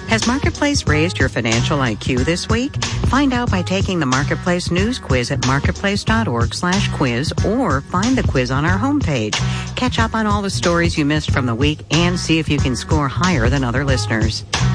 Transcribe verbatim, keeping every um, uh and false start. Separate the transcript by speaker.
Speaker 1: Has Marketplace raised your financial I Q this week? Find out by taking the Marketplace News Quiz at marketplace.org slash quiz or find the quiz on our homepage. Catch up on all the stories you missed from the week and see if you can score higher than other listeners.